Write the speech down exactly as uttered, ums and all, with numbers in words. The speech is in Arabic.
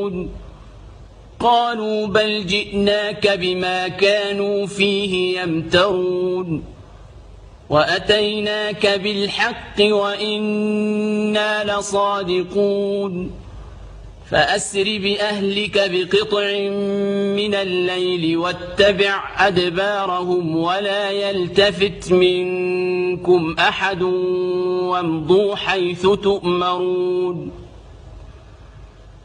قالوا بل جئناك بما كانوا فيه يمترون وأتيناك بالحق وإنا لصادقون فأسر بأهلك بقطع من الليل واتبع أدبارهم ولا يلتفت منكم أحد وامضوا حيث تؤمرون